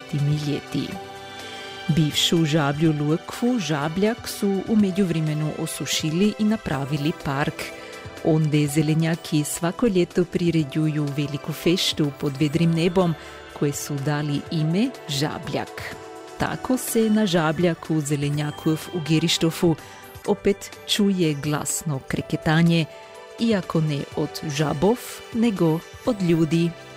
ljeti. Bivšu žablju lukvu žabljak su u međuvremenu osušili i napravili park. Onde zelenjaki svako ljeto priređuju veliku feštu pod vedrim nebom koje su dali ime Žabljak. Tako se na žabljaku zelenjakov u Gerištofu opet čuje glasno kreketanje, iako ne od žabov, nego od ljudi.